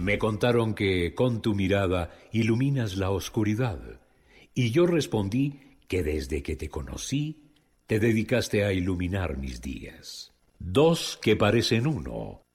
Me contaron que con tu mirada iluminas la oscuridad, y yo respondí que desde que te conocí, te dedicaste a iluminar mis días. Dos que parecen uno,